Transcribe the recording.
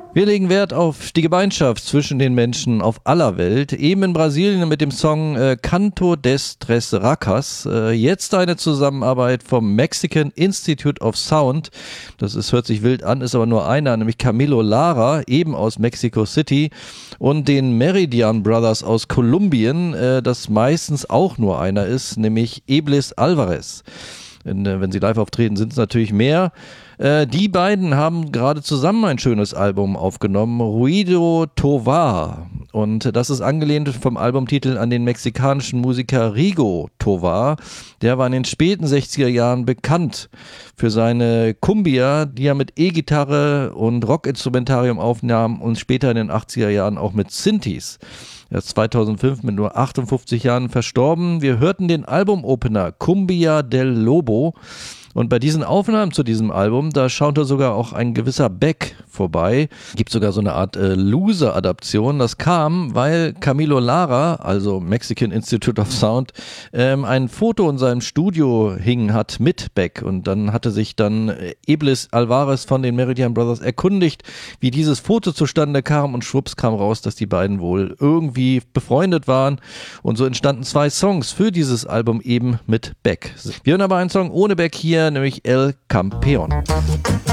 Wir legen Wert auf die Gemeinschaft zwischen den Menschen auf aller Welt. Eben in Brasilien mit dem Song Canto des Tres Racas. Jetzt eine Zusammenarbeit vom Mexican Institute of Sound. Hört sich wild an, ist aber nur einer, nämlich Camilo Lara, eben aus Mexico City. Und den Meridian Brothers aus Kolumbien, das meistens auch nur einer ist, nämlich Iblis Alvarez. Wenn sie live auftreten, sind es natürlich mehr. Die beiden haben gerade zusammen ein schönes Album aufgenommen, Ruido Tovar. Und das ist angelehnt vom Albumtitel an den mexikanischen Musiker Rigo Tovar. Der war in den späten 60er Jahren bekannt für seine Cumbia, die er mit E-Gitarre und Rockinstrumentarium aufnahm und später in den 80er Jahren auch mit Synthes. Er ist 2005 mit nur 58 Jahren verstorben. Wir hörten den Albumopener Cumbia del Lobo. Und bei diesen Aufnahmen zu diesem Album, da schaute sogar auch ein gewisser Beck vorbei. Gibt sogar so eine Art Loser-Adaption. Das kam, weil Camilo Lara, also Mexican Institute of Sound, ein Foto in seinem Studio hingen hat mit Beck. Und dann hatte sich dann Iblis Alvarez von den Meridian Brothers erkundigt, wie dieses Foto zustande kam. Und schwupps kam raus, dass die beiden wohl irgendwie befreundet waren. Und so entstanden 2 Songs für dieses Album eben mit Beck. Wir hören aber einen Song ohne Beck hier, nämlich El Campeón.